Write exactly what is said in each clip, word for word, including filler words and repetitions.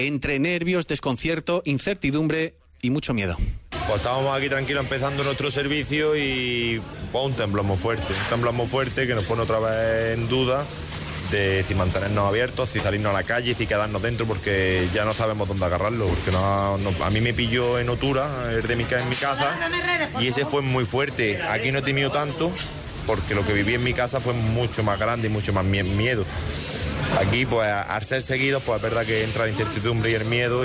entre nervios, desconcierto, incertidumbre y mucho miedo. Pues estábamos aquí tranquilos empezando nuestro servicio y pues, un temblor muy fuerte, un temblor muy fuerte que nos pone otra vez en duda de si mantenernos abiertos, si salirnos a la calle, si quedarnos dentro, porque ya no sabemos dónde agarrarlo, porque no, no, a mí me pilló en Otura, el de mi, en mi casa, y ese fue muy fuerte. Aquí no he temido tanto, porque lo que viví en mi casa fue mucho más grande y mucho más miedo. Aquí, pues, al ser seguidos, pues es verdad que entra la incertidumbre y el miedo y,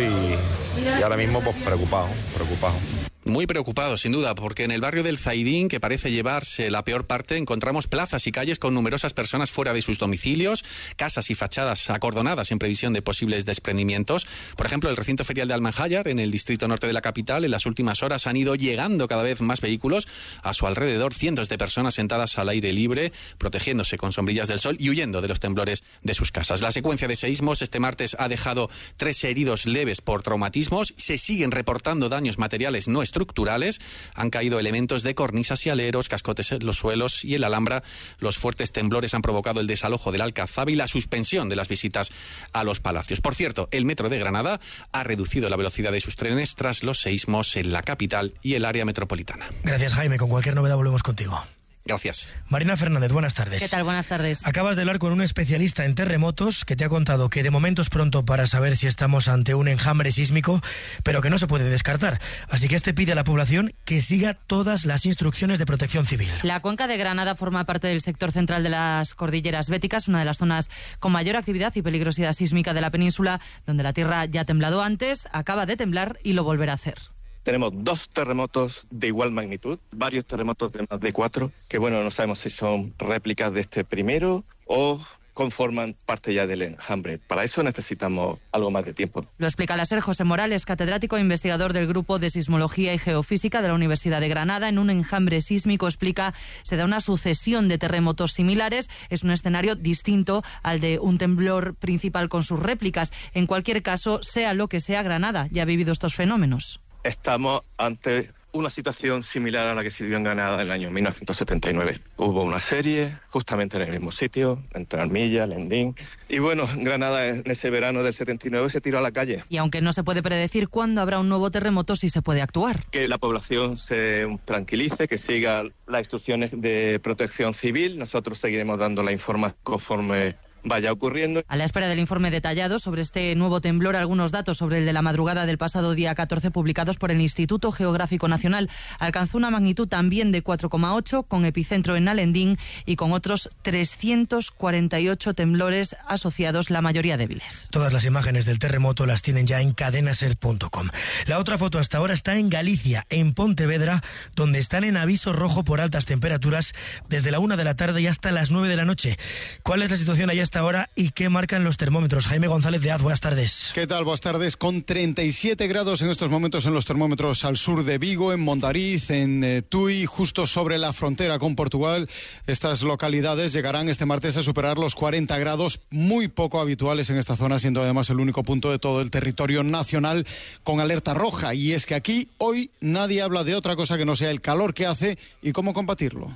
y ahora mismo, pues, preocupado, preocupado. Muy preocupados, sin duda, porque en el barrio del Zaidín, que parece llevarse la peor parte, encontramos plazas y calles con numerosas personas fuera de sus domicilios, casas y fachadas acordonadas en previsión de posibles desprendimientos. Por ejemplo, el recinto ferial de Almanjayar, en el distrito norte de la capital, en las últimas horas han ido llegando cada vez más vehículos. A su alrededor, cientos de personas sentadas al aire libre, protegiéndose con sombrillas del sol y huyendo de los temblores de sus casas. La secuencia de seísmos este martes ha dejado tres heridos leves por traumatismos. Se siguen reportando daños materiales no estructurales. Han caído elementos de cornisas y aleros, cascotes en los suelos y en la Alhambra. Los fuertes temblores han provocado el desalojo del Alcazaba y la suspensión de las visitas a los palacios. Por cierto, el metro de Granada ha reducido la velocidad de sus trenes tras los seísmos en la capital y el área metropolitana. Gracias, Jaime. Con cualquier novedad volvemos contigo. Gracias. Marina Fernández, buenas tardes. ¿Qué tal? Buenas tardes. Acabas de hablar con un especialista en terremotos que te ha contado que de momento es pronto para saber si estamos ante un enjambre sísmico, pero que no se puede descartar. Así que este pide a la población que siga todas las instrucciones de protección civil. La cuenca de Granada forma parte del sector central de las cordilleras béticas, una de las zonas con mayor actividad y peligrosidad sísmica de la península, donde la tierra ya ha temblado antes, acaba de temblar y lo volverá a hacer. Tenemos dos terremotos de igual magnitud, varios terremotos de más de cuatro, que bueno, no sabemos si son réplicas de este primero o conforman parte ya del enjambre. Para eso necesitamos algo más de tiempo. Lo explica el ser José Morales, catedrático e investigador del Grupo de Sismología y Geofísica de la Universidad de Granada. En un enjambre sísmico, explica, se da una sucesión de terremotos similares. Es un escenario distinto al de un temblor principal con sus réplicas. En cualquier caso, sea lo que sea, Granada ya ha vivido estos fenómenos. Estamos ante una situación similar a la que se vivió en Granada en el año mil novecientos setenta y nueve. Hubo una serie justamente en el mismo sitio, entre Armilla, Lendín. Y bueno, Granada en ese verano del setenta y nueve se tiró a la calle. Y aunque no se puede predecir cuándo habrá un nuevo terremoto, sí se puede actuar. Que la población se tranquilice, que siga las instrucciones de protección civil. Nosotros seguiremos dando la información conforme vaya ocurriendo. A la espera del informe detallado sobre este nuevo temblor, algunos datos sobre el de la madrugada del pasado día catorce publicados por el Instituto Geográfico Nacional. Alcanzó una magnitud también de cuatro coma ocho, con epicentro en Alendín y con otros trescientos cuarenta y ocho temblores asociados, la mayoría débiles. Todas las imágenes del terremoto las tienen ya en cadenaser punto com. La otra foto hasta ahora está en Galicia, en Pontevedra, donde están en aviso rojo por altas temperaturas desde la una de la tarde y hasta las nueve de la noche. ¿Cuál es la situación allá hasta ahora y qué marcan los termómetros? Jaime González de Az, buenas tardes. ¿Qué tal? Buenas tardes. Con treinta y siete grados en estos momentos en los termómetros al sur de Vigo, en Mondariz, en eh, Tui, justo sobre la frontera con Portugal. Estas localidades llegarán este martes a superar los cuarenta grados, muy poco habituales en esta zona, siendo además el único punto de todo el territorio nacional con alerta roja. Y es que aquí hoy nadie habla de otra cosa que no sea el calor que hace y cómo combatirlo.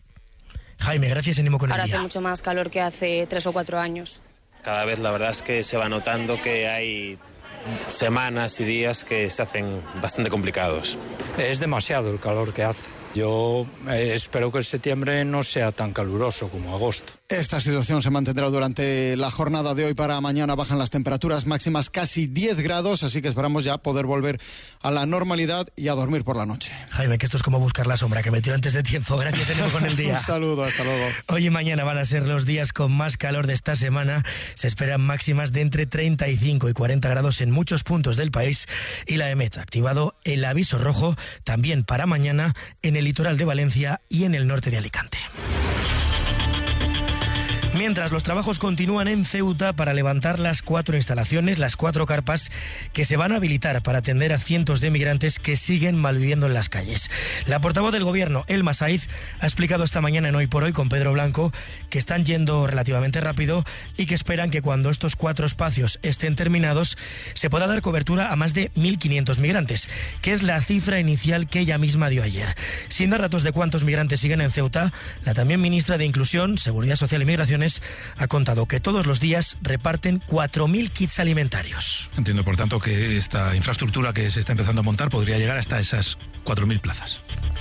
Jaime, gracias, ánimo con el Ahora día. hace mucho más calor que hace tres o cuatro años. Cada vez la verdad es que se va notando que hay semanas y días que se hacen bastante complicados. Es demasiado el calor que hace. Yo eh, espero que el septiembre no sea tan caluroso como agosto. Esta situación se mantendrá durante la jornada de hoy. Para mañana bajan las temperaturas máximas casi diez grados, así que esperamos ya poder volver a la normalidad y a dormir por la noche. Jaime, que esto es como buscar la sombra, que me tiro antes de tiempo. Gracias, ánimo con el día. Un saludo, hasta luego. Hoy y mañana van a ser los días con más calor de esta semana. Se esperan máximas de entre treinta y cinco y cuarenta grados en muchos puntos del país. Y la EMET ha activado el aviso rojo también para mañana en el litoral de Valencia y en el norte de Alicante. Mientras los trabajos continúan en Ceuta para levantar las cuatro instalaciones, las cuatro carpas que se van a habilitar para atender a cientos de migrantes que siguen malviviendo en las calles. La portavoz del gobierno, Elma Saiz, ha explicado esta mañana en Hoy por Hoy con Pedro Blanco que están yendo relativamente rápido y que esperan que cuando estos cuatro espacios estén terminados se pueda dar cobertura a más de mil quinientos migrantes, que es la cifra inicial que ella misma dio ayer. Sin dar datos de cuántos migrantes siguen en Ceuta, la también ministra de Inclusión, Seguridad Social y Migraciones Express ha contado que todos los días reparten cuatro mil kits alimentarios. Entiendo, por tanto, que esta infraestructura que se está empezando a montar podría llegar hasta esas cuatro mil plazas.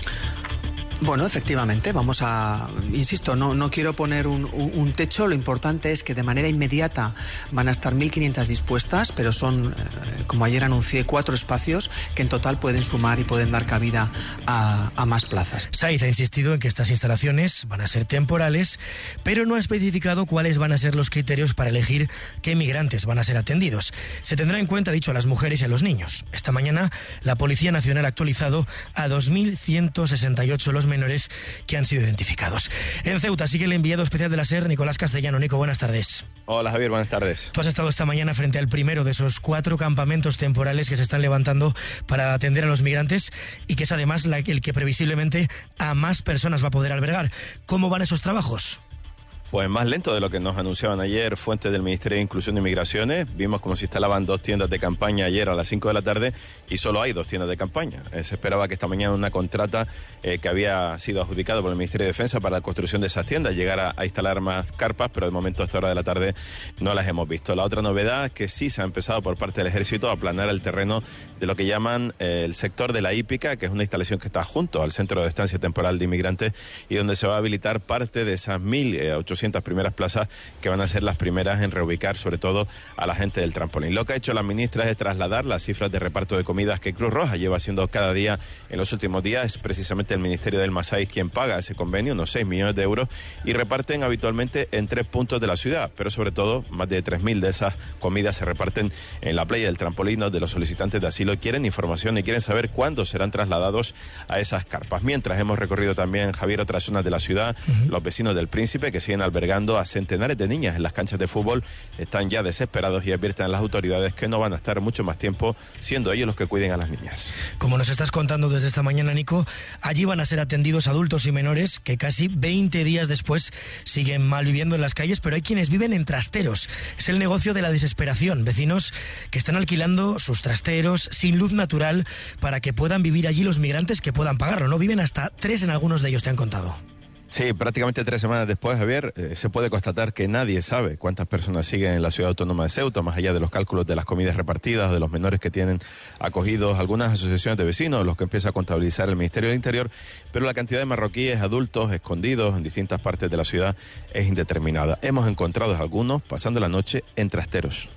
Bueno, efectivamente, vamos a, insisto, no, no quiero poner un, un, un techo, lo importante es que de manera inmediata van a estar mil quinientas dispuestas, pero son, eh, como ayer anuncié, cuatro espacios que en total pueden sumar y pueden dar cabida a, a más plazas. Saiz ha insistido en que estas instalaciones van a ser temporales, pero no ha especificado cuáles van a ser los criterios para elegir qué migrantes van a ser atendidos. Se tendrá en cuenta, dicho, a las mujeres y a los niños. Esta mañana la Policía Nacional ha actualizado a dos mil ciento sesenta y ocho los menores que han sido identificados. En Ceuta sigue el enviado especial de la SER, Nicolás Castellano. Nico, buenas tardes. Hola Javier, buenas tardes. Tú has estado esta mañana frente al primero de esos cuatro campamentos temporales que se están levantando para atender a los migrantes y que es además la, el que previsiblemente a más personas va a poder albergar. ¿Cómo van esos trabajos? Pues más lento de lo que nos anunciaban ayer fuentes del Ministerio de Inclusión y Migraciones. Vimos como se instalaban dos tiendas de campaña ayer a las cinco de la tarde y solo hay dos tiendas de campaña. Eh, se esperaba que esta mañana una contrata eh, que había sido adjudicada por el Ministerio de Defensa para la construcción de esas tiendas llegara a instalar más carpas, pero de momento a esta hora de la tarde no las hemos visto. La otra novedad es que sí se ha empezado por parte del Ejército a aplanar el terreno de lo que llaman eh, el sector de la hípica, que es una instalación que está junto al Centro de Estancia Temporal de Inmigrantes y donde se va a habilitar parte de esas mil ochocientas primeras plazas que van a ser las primeras en reubicar sobre todo a la gente del trampolín. Lo que ha hecho la ministra es trasladar las cifras de reparto de comidas que Cruz Roja lleva haciendo cada día en los últimos días. Es precisamente el Ministerio del Masái quien paga ese convenio, unos seis millones de euros, y reparten habitualmente en tres puntos de la ciudad, pero sobre todo más de tres mil de esas comidas se reparten en la playa del trampolín, donde los solicitantes de asilo quieren información y quieren saber cuándo serán trasladados a esas carpas. Mientras hemos recorrido también, Javier, otras zonas de la ciudad, uh-huh. Los vecinos del Príncipe, que siguen albergando a centenares de niñas en las canchas de fútbol, están ya desesperados y advierten a las autoridades que no van a estar mucho más tiempo siendo ellos los que cuiden a las niñas. Como nos estás contando desde esta mañana, Nico, allí van a ser atendidos adultos y menores que casi veinte días después siguen malviviendo en las calles, pero hay quienes viven en trasteros. Es el negocio de la desesperación. Vecinos que están alquilando sus trasteros sin luz natural para que puedan vivir allí los migrantes que puedan pagarlo. No viven hasta tres en algunos de ellos, te han contado. Sí, prácticamente tres semanas después, Javier, eh, se puede constatar que nadie sabe cuántas personas siguen en la ciudad autónoma de Ceuta, más allá de los cálculos de las comidas repartidas o de los menores que tienen acogidos algunas asociaciones de vecinos, los que empieza a contabilizar el Ministerio del Interior, pero la cantidad de marroquíes adultos escondidos en distintas partes de la ciudad es indeterminada. Hemos encontrado a algunos pasando la noche en trasteros.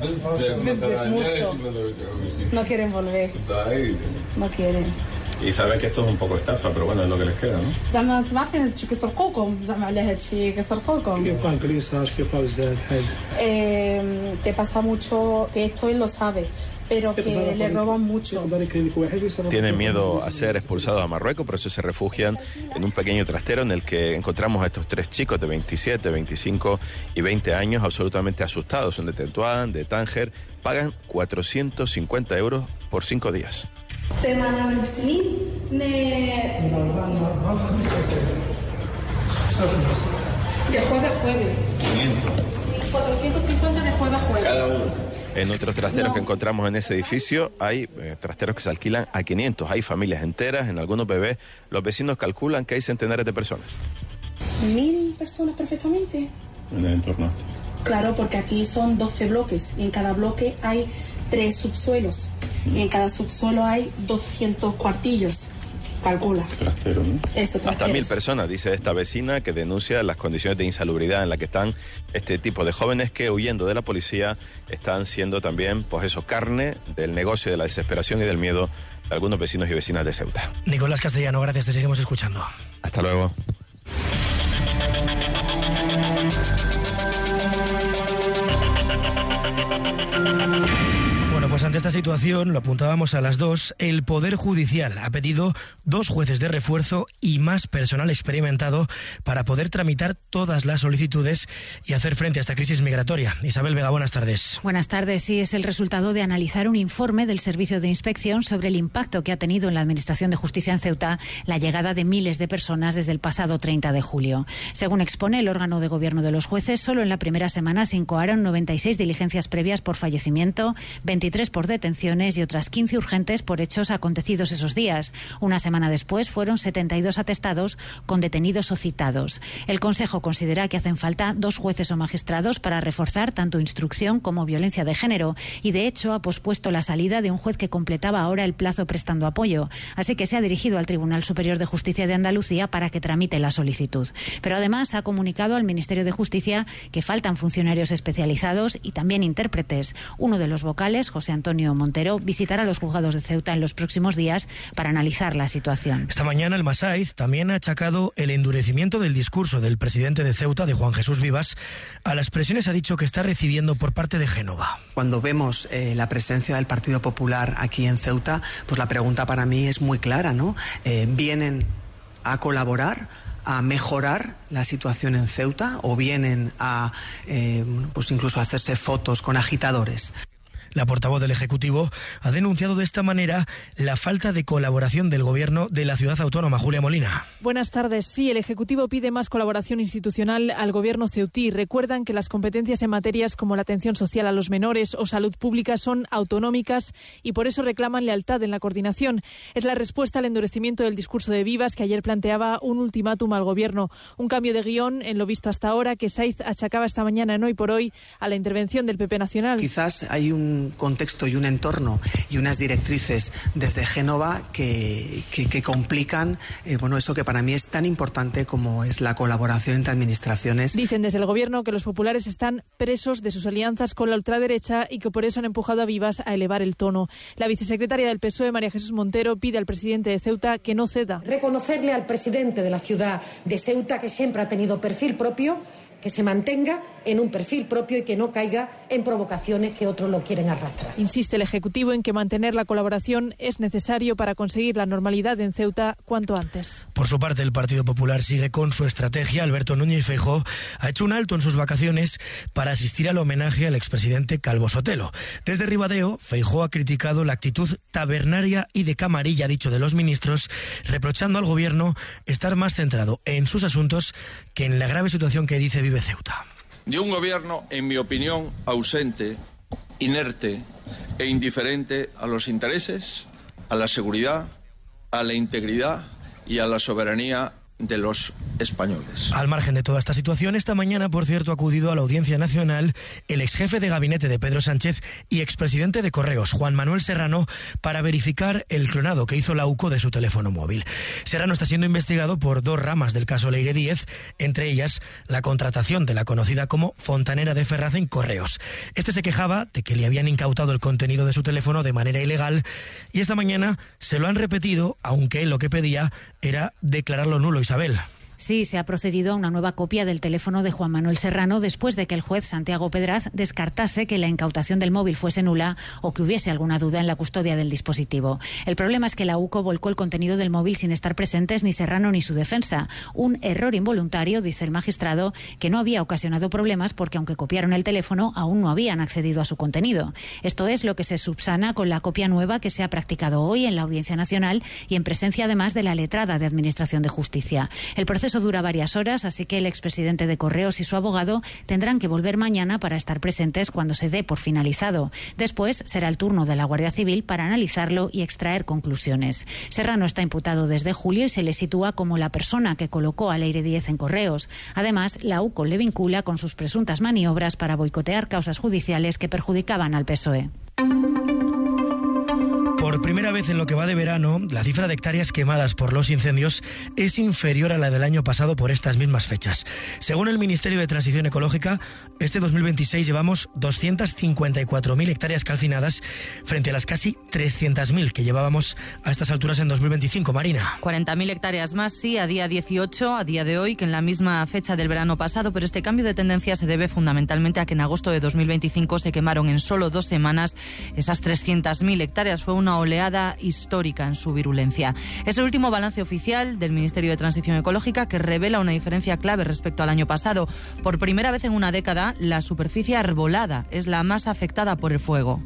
Mucho. No quieren volver. No quieren. Y saben que esto es un poco estafa, pero bueno, es lo que les queda, ¿no? زعما انتم عارفين هادشي كيسرقوكم زعما على هادشي كيسرقوكم. كيف طنق ليساج كيف بزاف هاد. Eh, que pasa mucho, que esto él lo sabe, pero que le roban mucho. Tienen miedo a ser expulsados a Marruecos, por eso se refugian en un pequeño trastero en el que encontramos a estos tres chicos de veintisiete, veinticinco y veinte años absolutamente asustados. Son de Tetuán, de Tánger, pagan cuatrocientos cincuenta euros por cinco días. Semanalmente, de jueves a jueves. cuatrocientos cincuenta de jueves a jueves. Cada uno. En otros trasteros no. que encontramos en ese edificio hay eh, trasteros que se alquilan a quinientos. Hay familias enteras, en algunos bebés. Los vecinos calculan que hay centenares de personas. ¿Mil personas perfectamente? En el entorno. Claro, porque aquí son doce bloques y en cada bloque hay tres subsuelos. Y en cada subsuelo hay doscientos cuartillos. Calcula. Trastero, ¿no? Eso, Hasta mil personas, dice esta vecina, que denuncia las condiciones de insalubridad en las que están este tipo de jóvenes que, huyendo de la policía, están siendo también, pues eso, carne del negocio de la desesperación y del miedo de algunos vecinos y vecinas de Ceuta. Nicolás Castellano, gracias, te seguimos escuchando. Hasta luego. Bueno, pues ante esta situación, lo apuntábamos a las dos, el Poder Judicial ha pedido dos jueces de refuerzo y más personal experimentado para poder tramitar todas las solicitudes y hacer frente a esta crisis migratoria. Isabel Vega, buenas tardes. Buenas tardes. Sí, es el resultado de analizar un informe del Servicio de Inspección sobre el impacto que ha tenido en la Administración de Justicia en Ceuta la llegada de miles de personas desde el pasado treinta de julio. Según expone el órgano de gobierno de los jueces, solo en la primera semana se incoaron noventa y seis diligencias previas por fallecimiento, veintitrés judiciales por detenciones y otras quince urgentes por hechos acontecidos esos días. Una semana después fueron setenta y dos atestados con detenidos o citados. El Consejo considera que hacen falta dos jueces o magistrados para reforzar tanto instrucción como violencia de género y, de hecho, ha pospuesto la salida de un juez que completaba ahora el plazo prestando apoyo. Así que se ha dirigido al Tribunal Superior de Justicia de Andalucía para que tramite la solicitud. Pero además ha comunicado al Ministerio de Justicia que faltan funcionarios especializados y también intérpretes. Uno de los vocales, José Antonio Montero, visitará los juzgados de Ceuta en los próximos días para analizar la situación. Esta mañana el Masaiz también ha achacado el endurecimiento del discurso del presidente de Ceuta, de Juan Jesús Vivas, a las presiones ha dicho que está recibiendo por parte de Génova. Cuando vemos eh, la presencia del Partido Popular aquí en Ceuta, pues la pregunta para mí es muy clara, ¿no? Eh, ¿Vienen a colaborar, a mejorar la situación en Ceuta o vienen a eh, pues incluso a hacerse fotos con agitadores? La portavoz del Ejecutivo ha denunciado de esta manera la falta de colaboración del Gobierno de la ciudad autónoma. Julia Molina. Buenas tardes. Sí, el Ejecutivo pide más colaboración institucional al Gobierno ceutí. Recuerdan que las competencias en materias como la atención social a los menores o salud pública son autonómicas y por eso reclaman lealtad en la coordinación. Es la respuesta al endurecimiento del discurso de Vivas, que ayer planteaba un ultimátum al Gobierno. Un cambio de guión en lo visto hasta ahora que Saiz achacaba esta mañana en Hoy por Hoy a la intervención del P P Nacional. Quizás hay un contexto y un entorno y unas directrices desde Génova que, que, que complican eh, bueno, eso que para mí es tan importante como es la colaboración entre administraciones. Dicen desde el Gobierno que los populares están presos de sus alianzas con la ultraderecha y que por eso han empujado a Vivas a elevar el tono. La vicesecretaria del P S O E, María Jesús Montero, pide al presidente de Ceuta que no ceda. Reconocerle al presidente de la ciudad de Ceuta, que siempre ha tenido perfil propio, que se mantenga en un perfil propio y que no caiga en provocaciones que otros lo quieren arrastrar. Insiste el Ejecutivo en que mantener la colaboración es necesario para conseguir la normalidad en Ceuta cuanto antes. Por su parte, el Partido Popular sigue con su estrategia. Alberto Núñez Feijóo ha hecho un alto en sus vacaciones para asistir al homenaje al expresidente Calvo Sotelo. Desde Ribadeo, Feijóo ha criticado la actitud tabernaria y de camarilla, dicho de los ministros, reprochando al Gobierno estar más centrado en sus asuntos que en la grave situación que dice vive Ceuta. De un gobierno, en mi opinión, ausente, inerte e indiferente a los intereses, a la seguridad, a la integridad y a la soberanía de los españoles. Al margen de toda esta situación, esta mañana, por cierto, ha acudido a la Audiencia Nacional el exjefe de gabinete de Pedro Sánchez y expresidente de Correos, Juan Manuel Serrano, para verificar el clonado que hizo la U C O de su teléfono móvil. Serrano está siendo investigado por dos ramas del caso Leire Díez, entre ellas la contratación de la conocida como fontanera de Ferraz en Correos. Este se quejaba de que le habían incautado el contenido de su teléfono de manera ilegal y esta mañana se lo han repetido, aunque él lo que pedía era declararlo nulo. Isabel. Sí, se ha procedido a una nueva copia del teléfono de Juan Manuel Serrano después de que el juez Santiago Pedraz descartase que la incautación del móvil fuese nula o que hubiese alguna duda en la custodia del dispositivo. El problema es que la U C O volcó el contenido del móvil sin estar presentes ni Serrano ni su defensa. Un error involuntario, dice el magistrado, que no había ocasionado problemas porque aunque copiaron el teléfono, aún no habían accedido a su contenido. Esto es lo que se subsana con la copia nueva que se ha practicado hoy en la Audiencia Nacional y en presencia además de la letrada de Administración de Justicia. El proceso Eso dura varias horas, así que el expresidente de Correos y su abogado tendrán que volver mañana para estar presentes cuando se dé por finalizado. Después será el turno de la Guardia Civil para analizarlo y extraer conclusiones. Serrano está imputado desde julio y se le sitúa como la persona que colocó a Leire Díez en Correos. Además, la U C O le vincula con sus presuntas maniobras para boicotear causas judiciales que perjudicaban al P S O E. Por primera vez en lo que va de verano, la cifra de hectáreas quemadas por los incendios es inferior a la del año pasado por estas mismas fechas. Según el Ministerio de Transición Ecológica, este dos mil veintiséis llevamos doscientas cincuenta y cuatro mil hectáreas calcinadas frente a las casi trescientas mil que llevábamos a estas alturas en dos mil veinticinco. Marina. cuarenta mil hectáreas más, sí, a día dieciocho, a día de hoy, que en la misma fecha del verano pasado, pero este cambio de tendencia se debe fundamentalmente a que en agosto de dos mil veinticinco se quemaron en solo dos semanas esas trescientas mil hectáreas. Fue una oleada histórica en su virulencia. Es el último balance oficial del Ministerio de Transición Ecológica que revela una diferencia clave respecto al año pasado. Por primera vez en una década, la superficie arbolada es la más afectada por el fuego.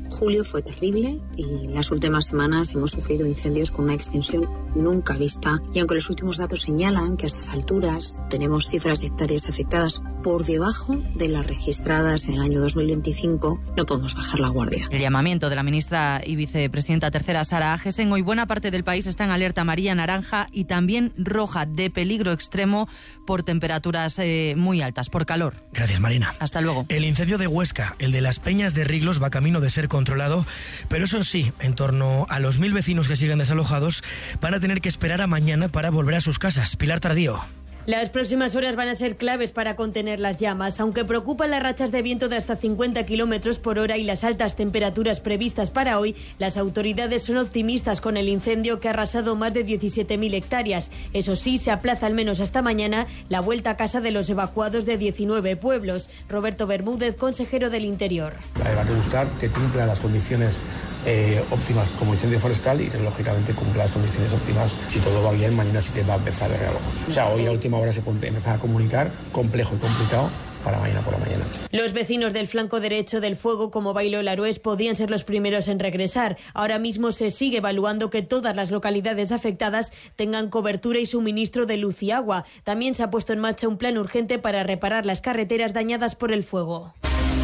Julio fue terrible y en las últimas semanas hemos sufrido incendios con una extensión nunca vista. Y aunque los últimos datos señalan que a estas alturas tenemos cifras de hectáreas afectadas por debajo de las registradas en el año dos mil veinticinco, no podemos bajar la guardia. El llamamiento de la ministra y vicepresidenta tercera Sara Agesen. Hoy buena parte del país está en alerta amarilla, naranja y también roja de peligro extremo por temperaturas eh, muy altas, por calor. Gracias, Marina. Hasta luego. El incendio de Huesca, el de las Peñas de Riglos, va camino de ser controlado, pero eso sí, en torno a los mil vecinos que siguen desalojados van a tener que esperar a mañana para volver a sus casas. Pilar Tardío. Las próximas horas van a ser claves para contener las llamas. Aunque preocupan las rachas de viento de hasta cincuenta kilómetros por hora y las altas temperaturas previstas para hoy, las autoridades son optimistas con el incendio que ha arrasado más de diecisiete mil hectáreas. Eso sí, se aplaza al menos hasta mañana la vuelta a casa de los evacuados de diecinueve pueblos. Roberto Bermúdez, consejero del Interior. Va a buscar que cumpla las condiciones Eh, óptimas como incendio forestal y que lógicamente cumpla las condiciones óptimas. Si todo va bien, mañana sí que va a empezar a regalamos. O sea, hoy a última hora se puede empezar a comunicar, complejo y complicado, para mañana por la mañana. Los vecinos del flanco derecho del fuego, como Bailo Larués, podían ser los primeros en regresar. Ahora mismo se sigue evaluando que todas las localidades afectadas tengan cobertura y suministro de luz y agua. También se ha puesto en marcha un plan urgente para reparar las carreteras dañadas por el fuego.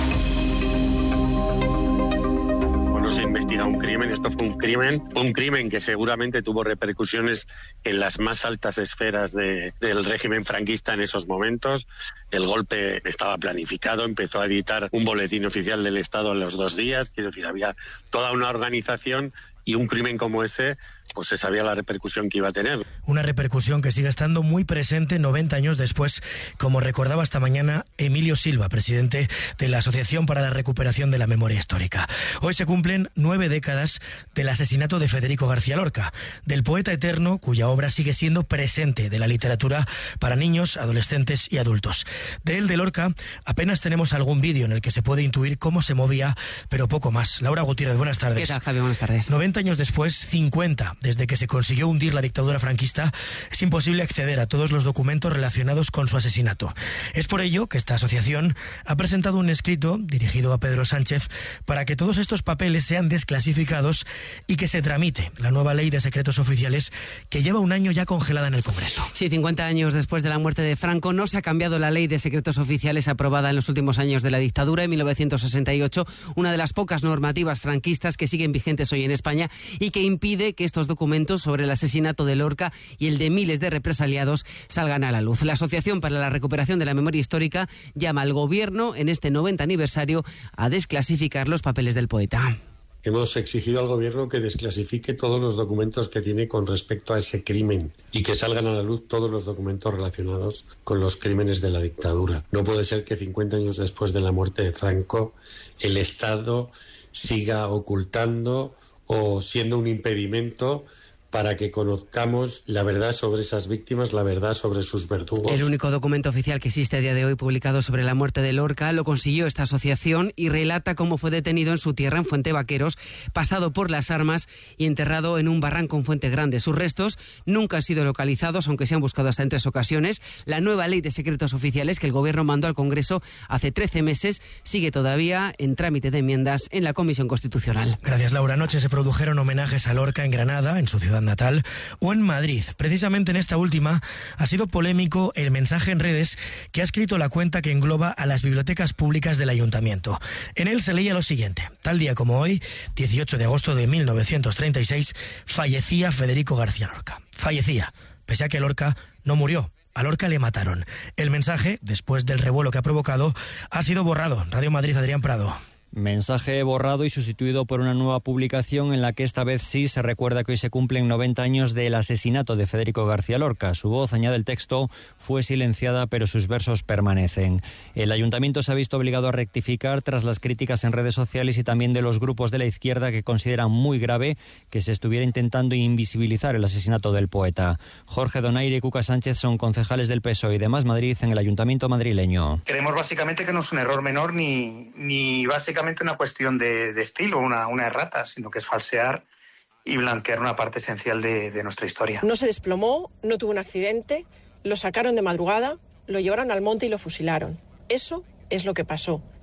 Se investiga un crimen, esto fue un crimen, un crimen que seguramente tuvo repercusiones en las más altas esferas de, del régimen franquista en esos momentos. El golpe estaba planificado, empezó a editar un boletín oficial del Estado en los dos días, quiero decir, había toda una organización y un crimen como ese, pues se sabía la repercusión que iba a tener. Una repercusión que sigue estando muy presente noventa años después, como recordaba esta mañana Emilio Silva, presidente de la Asociación para la Recuperación de la Memoria Histórica. Hoy se cumplen nueve décadas del asesinato de Federico García Lorca, del poeta eterno cuya obra sigue siendo presente de la literatura para niños, adolescentes y adultos. De él, de Lorca, apenas tenemos algún vídeo en el que se puede intuir cómo se movía, pero poco más. Laura Gutiérrez, buenas tardes. ¿Qué tal, Javi? Buenas tardes. noventa años después, cincuenta desde que se consiguió hundir la dictadura franquista, es imposible acceder a todos los documentos relacionados con su asesinato. Es por ello que esta asociación ha presentado un escrito dirigido a Pedro Sánchez para que todos estos papeles sean desclasificados y que se tramite la nueva ley de secretos oficiales que lleva un año ya congelada en el Congreso. Sí, cincuenta años después de la muerte de Franco no se ha cambiado la ley de secretos oficiales aprobada en los últimos años de la dictadura en mil novecientos sesenta y ocho, una de las pocas normativas franquistas que siguen vigentes hoy en España y que impide que estos documentos sobre el asesinato de Lorca y el de miles de represaliados salgan a la luz. La Asociación para la Recuperación de la Memoria Histórica llama al Gobierno en este noventa aniversario a desclasificar los papeles del poeta. Hemos exigido al Gobierno que desclasifique todos los documentos que tiene con respecto a ese crimen y que salgan a la luz todos los documentos relacionados con los crímenes de la dictadura. No puede ser que cincuenta años después de la muerte de Franco el Estado siga ocultando o siendo un impedimento para que conozcamos la verdad sobre esas víctimas, la verdad sobre sus verdugos. El único documento oficial que existe a día de hoy publicado sobre la muerte de Lorca lo consiguió esta asociación y relata cómo fue detenido en su tierra, en Fuente Vaqueros, pasado por las armas y enterrado en un barranco en Fuente Grande. Sus restos nunca han sido localizados, aunque se han buscado hasta en tres ocasiones. La nueva ley de secretos oficiales que el Gobierno mandó al Congreso hace trece meses sigue todavía en trámite de enmiendas en la Comisión Constitucional. Gracias, Laura. Anoche se produjeron homenajes a Lorca en Granada, en su ciudad natal, o en Madrid. Precisamente en esta última ha sido polémico el mensaje en redes que ha escrito la cuenta que engloba a las bibliotecas públicas del ayuntamiento. En él se leía lo siguiente: tal día como hoy, dieciocho de agosto de mil novecientos treinta y seis, fallecía Federico García Lorca. Fallecía, pese a que Lorca no murió. A Lorca le mataron. El mensaje, después del revuelo que ha provocado, ha sido borrado. Radio Madrid, Adrián Prado. Mensaje borrado y sustituido por una nueva publicación en la que esta vez sí se recuerda que hoy se cumplen noventa años del asesinato de Federico García Lorca. Su voz, añade el texto, fue silenciada, pero sus versos permanecen. El ayuntamiento se ha visto obligado a rectificar tras las críticas en redes sociales y también de los grupos de la izquierda que consideran muy grave que se estuviera intentando invisibilizar el asesinato del poeta. Jorge Donaire y Cuca Sánchez son concejales del P S O E y de Más Madrid en el ayuntamiento madrileño. Creemos básicamente que no es un error menor ni, ni básicamente una cuestión de, de estilo, una, una errata, sino que es falsear y blanquear una parte esencial de, de nuestra historia. No se desplomó, no tuvo un accidente, lo sacaron de madrugada, lo llevaron al monte y lo fusilaron. Eso es lo que pasó.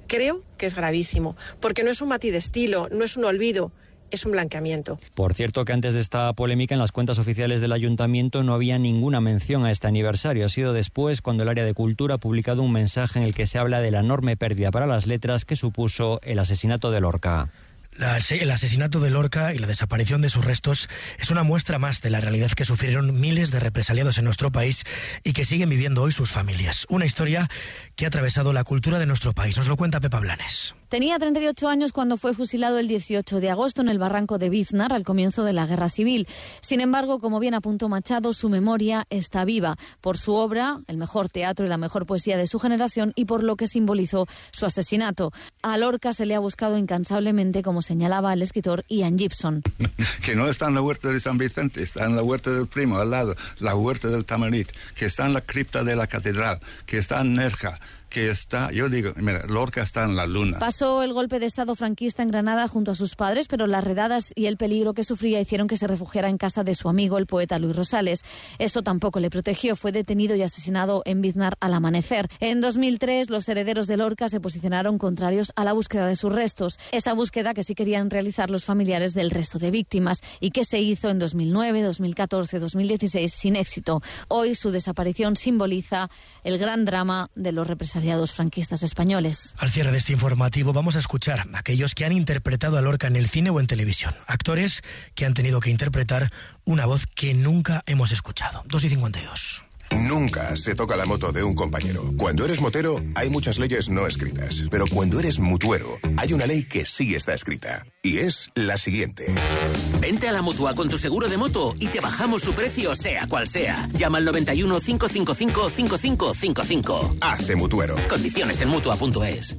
Creo que es gravísimo, porque no es un matiz de estilo, no es un olvido, es un blanqueamiento. Por cierto, que antes de esta polémica en las cuentas oficiales del Ayuntamiento no había ninguna mención a este aniversario. Ha sido después cuando el área de Cultura ha publicado un mensaje en el que se habla de la enorme pérdida para las letras que supuso el asesinato de Lorca. La, el asesinato de Lorca y la desaparición de sus restos es una muestra más de la realidad que sufrieron miles de represaliados en nuestro país y que siguen viviendo hoy sus familias. Una historia que ha atravesado la cultura de nuestro país. Nos lo cuenta Pepa Blanes. Tenía treinta y ocho años cuando fue fusilado el dieciocho de agosto en el barranco de Biznar al comienzo de la Guerra Civil. Sin embargo, como bien apuntó Machado, su memoria está viva por su obra, el mejor teatro y la mejor poesía de su generación, y por lo que simbolizó su asesinato. A Lorca se le ha buscado incansablemente, como señalaba el escritor Ian Gibson. Que no está en la huerta de San Vicente, está en la huerta del Primo, al lado, la huerta del Tamarit, que está en la cripta de la catedral, que está en Nerja, que está, yo digo, mira, Lorca está en la luna. Pasó el golpe de Estado franquista en Granada junto a sus padres, pero las redadas y el peligro que sufría hicieron que se refugiara en casa de su amigo, el poeta Luis Rosales. Eso tampoco le protegió, fue detenido y asesinado en Biznar al amanecer. En dos mil tres, los herederos de Lorca se posicionaron contrarios a la búsqueda de sus restos, esa búsqueda que sí querían realizar los familiares del resto de víctimas y que se hizo en dos mil nueve, dos mil catorce, dos mil dieciséis sin éxito. Hoy su desaparición simboliza el gran drama de los represaliados franquistas españoles. Al cierre de este informativo vamos a escuchar a aquellos que han interpretado a Lorca en el cine o en televisión. Actores que han tenido que interpretar una voz que nunca hemos escuchado. dos y cincuenta y dos. Nunca se toca la moto de un compañero. Cuando eres motero, hay muchas leyes no escritas. Pero cuando eres mutuero, hay una ley que sí está escrita. Y es la siguiente. Vente a la Mutua con tu seguro de moto y te bajamos su precio, sea cual sea. Llama al noventa y uno, cinco cinco cinco, cinco cinco cinco cinco. Hazte mutuero. Condiciones en mutua punto es.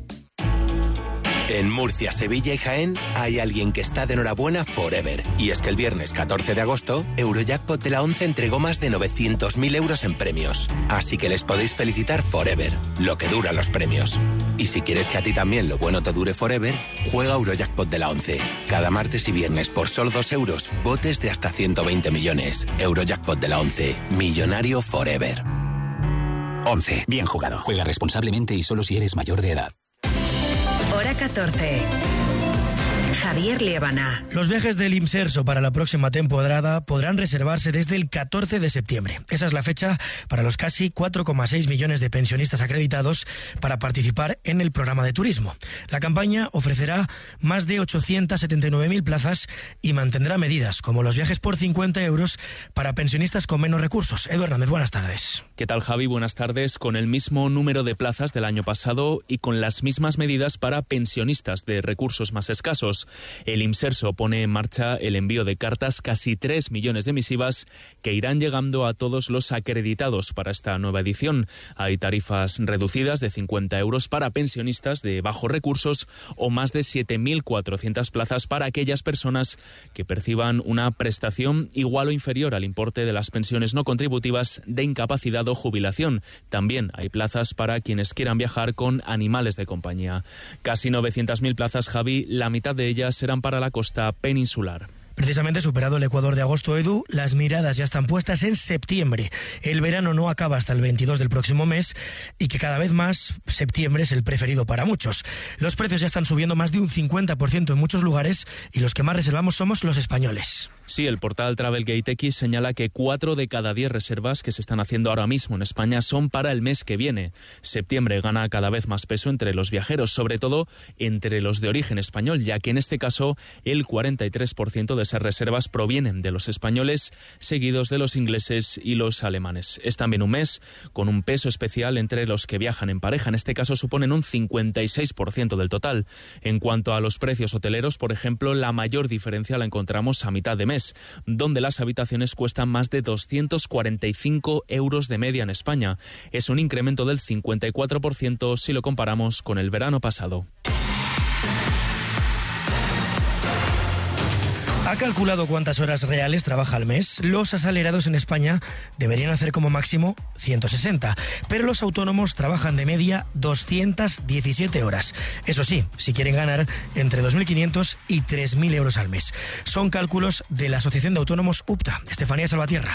En Murcia, Sevilla y Jaén hay alguien que está de enhorabuena forever. Y es que el viernes catorce de agosto, Eurojackpot de la once entregó más de novecientos mil euros en premios. Así que les podéis felicitar forever, lo que dura los premios. Y si quieres que a ti también lo bueno te dure forever, juega Eurojackpot de la once. Cada martes y viernes por solo dos euros, botes de hasta ciento veinte millones. Eurojackpot de la once, millonario forever. once. Bien jugado. Juega responsablemente y solo si eres mayor de edad. Hora catorce. Javier Liébana. Los viajes del Imserso para la próxima temporada podrán reservarse desde el catorce de septiembre. Esa es la fecha para los casi cuatro coma seis millones de pensionistas acreditados para participar en el programa de turismo. La campaña ofrecerá más de ochocientas setenta y nueve mil plazas y mantendrá medidas como los viajes por cincuenta euros para pensionistas con menos recursos. Edu Hernández, buenas tardes. ¿Qué tal, Javi? Buenas tardes. Con el mismo número de plazas del año pasado y con las mismas medidas para pensionistas de recursos más escasos. El Imserso pone en marcha el envío de cartas, casi tres millones de misivas, que irán llegando a todos los acreditados para esta nueva edición. Hay tarifas reducidas de cincuenta euros para pensionistas de bajos recursos o más de siete mil cuatrocientas plazas para aquellas personas que perciban una prestación igual o inferior al importe de las pensiones no contributivas de incapacidad o jubilación. También hay plazas para quienes quieran viajar con animales de compañía. Casi novecientas mil plazas, Javi, la mitad de ellas serán para la costa peninsular. Precisamente superado el Ecuador de agosto, Edu, las miradas ya están puestas en septiembre. El verano no acaba hasta el veintidós del próximo mes y que cada vez más septiembre es el preferido para muchos. Los precios ya están subiendo más de un cincuenta por ciento en muchos lugares y los que más reservamos somos los españoles. Sí, el portal Travelgate X señala que cuatro de cada diez reservas que se están haciendo ahora mismo en España son para el mes que viene. Septiembre gana cada vez más peso entre los viajeros, sobre todo entre los de origen español, ya que en este caso el cuarenta y tres por ciento de esas reservas provienen de los españoles, seguidos de los ingleses y los alemanes. Es también un mes con un peso especial entre los que viajan en pareja. En este caso suponen un cincuenta y seis por ciento del total. En cuanto a los precios hoteleros, por ejemplo, la mayor diferencia la encontramos a mitad de mes, donde las habitaciones cuestan más de doscientos cuarenta y cinco euros de media en España. Es un incremento del cincuenta y cuatro por ciento si lo comparamos con el verano pasado. ¿Ha calculado cuántas horas reales trabaja al mes? Los asalariados en España deberían hacer como máximo ciento sesenta, pero los autónomos trabajan de media doscientas diecisiete horas. Eso sí, si quieren ganar entre dos mil quinientos y tres mil euros al mes. Son cálculos de la Asociación de Autónomos UPTA. Estefanía Salvatierra.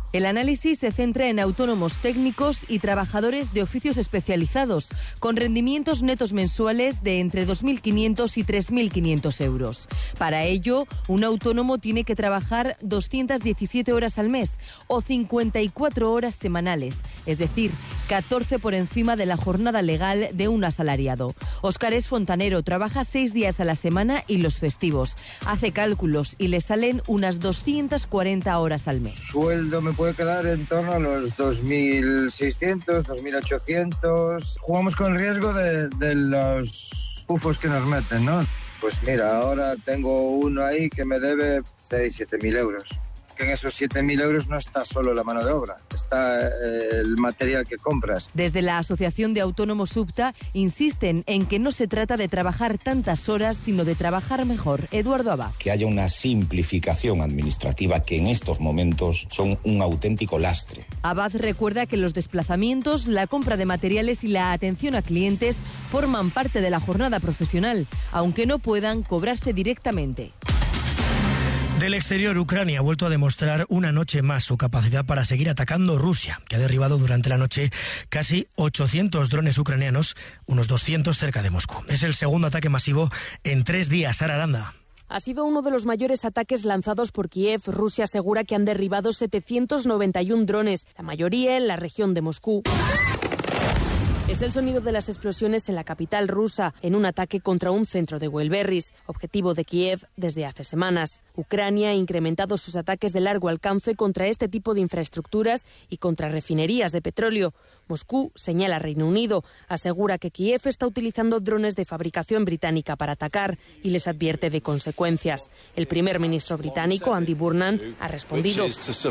El análisis se centra en autónomos técnicos y trabajadores de oficios especializados, con rendimientos netos mensuales de entre dos mil quinientos y tres mil quinientos euros. Para ello, un autónomo tiene que trabajar doscientas diecisiete horas al mes o cincuenta y cuatro horas semanales, es decir, catorce por encima de la jornada legal de un asalariado. Óscar es fontanero, trabaja seis días a la semana y los festivos. Hace cálculos y le salen unas doscientas cuarenta horas al mes. Sueldo me puede quedar en torno a los dos mil seiscientos, dos mil ochocientos. Jugamos con el riesgo de, de los pufos que nos meten, ¿no? Pues mira, ahora tengo uno ahí que me debe seis, siete mil euros. Que en esos siete mil euros no está solo la mano de obra, está eh, el material que compras. Desde la Asociación de Autónomos SUPTA insisten en que no se trata de trabajar tantas horas, sino de trabajar mejor. Eduardo Abad. Que haya una simplificación administrativa que en estos momentos son un auténtico lastre. Abad recuerda que los desplazamientos, la compra de materiales y la atención a clientes forman parte de la jornada profesional, aunque no puedan cobrarse directamente. Del exterior, Ucrania ha vuelto a demostrar una noche más su capacidad para seguir atacando Rusia, que ha derribado durante la noche casi ochocientos drones ucranianos, unos doscientos cerca de Moscú. Es el segundo ataque masivo en tres días. Sara Aranda. Ha sido uno de los mayores ataques lanzados por Kiev. Rusia asegura que han derribado setecientos noventa y uno drones, la mayoría en la región de Moscú. Es el sonido de las explosiones en la capital rusa, en un ataque contra un centro de Huelberris, objetivo de Kiev desde hace semanas. Ucrania ha incrementado sus ataques de largo alcance contra este tipo de infraestructuras y contra refinerías de petróleo. Moscú señala a Reino Unido, asegura que Kiev está utilizando drones de fabricación británica para atacar y les advierte de consecuencias. El primer ministro británico, Andy Burnham, ha respondido: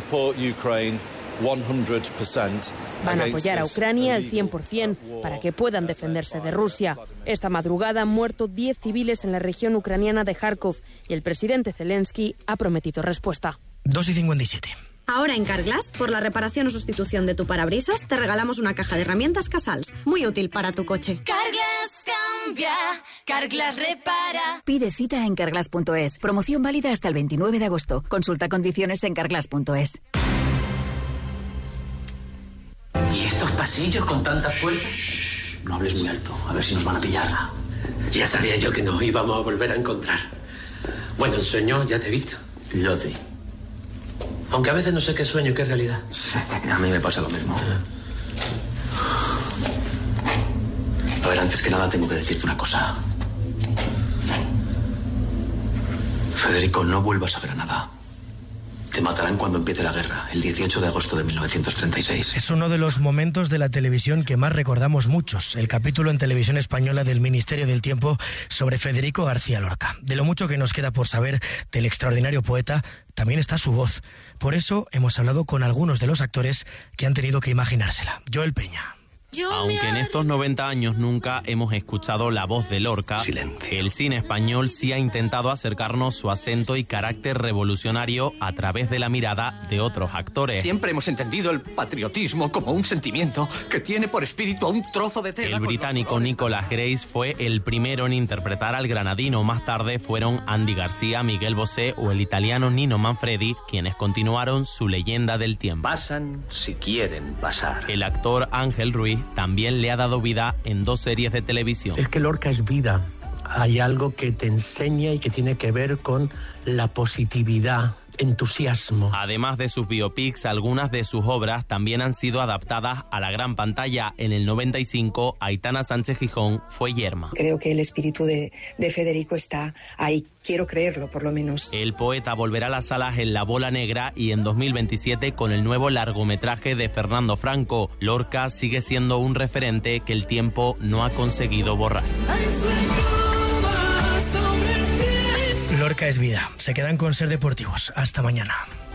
van a apoyar a Ucrania al cien por cien para que puedan defenderse de Rusia. Esta madrugada han muerto diez civiles en la región ucraniana de Kharkov y el presidente Zelensky ha prometido respuesta. dos y cincuenta y siete. Ahora en Carglass, por la reparación o sustitución de tu parabrisas, te regalamos una caja de herramientas Casals, muy útil para tu coche. Carglass cambia, Carglass repara. Pide cita en carglass punto es. Promoción válida hasta el veintinueve de agosto. Consulta condiciones en carglass punto es. ¿Y estos pasillos con tantas puertas? No hables muy alto, a ver si nos van a pillar. Ya sabía yo que nos íbamos a volver a encontrar. Bueno, en sueño ya te he visto. Y yo a ti. Aunque a veces no sé qué sueño y qué realidad. Sí, a mí me pasa lo mismo. A ver, antes que nada tengo que decirte una cosa. Federico, no vuelvas a Granada. Te matarán cuando empiece la guerra, el dieciocho de agosto de mil novecientos treinta y seis. Es uno de los momentos de la televisión que más recordamos muchos, el capítulo en televisión española del Ministerio del Tiempo sobre Federico García Lorca. De lo mucho que nos queda por saber del extraordinario poeta, también está su voz. Por eso hemos hablado con algunos de los actores que han tenido que imaginársela. Joel Peña. Aunque en estos noventa años nunca hemos escuchado la voz de Lorca, Silencio. El cine español sí ha intentado acercarnos su acento y carácter revolucionario a través de la mirada de otros actores. Siempre hemos entendido el patriotismo como un sentimiento que tiene por espíritu a un trozo de tela. El británico Nicholas Grace fue el primero en interpretar al granadino. Más tarde fueron Andy García, Miguel Bosé o el italiano Nino Manfredi, quienes continuaron su leyenda del tiempo. Pasan si quieren pasar. El actor Ángel Ruiz también le ha dado vida en dos series de televisión. Es que Lorca es vida. Hay algo que te enseña y que tiene que ver con la positividad, entusiasmo. Además de sus biopics, algunas de sus obras también han sido adaptadas a la gran pantalla. En el noventa y cinco, Aitana Sánchez Gijón fue Yerma. Creo que el espíritu de, de Federico está ahí. Quiero creerlo, por lo menos. El poeta volverá a las salas en La Bola Negra y en dos mil veintisiete con el nuevo largometraje de Fernando Franco. Lorca sigue siendo un referente que el tiempo no ha conseguido borrar. Lorca es vida. Se quedan con Ser Deportivos. Hasta mañana.